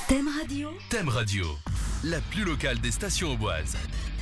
Thème Radio, Thème Radio, la plus locale des stations auboises.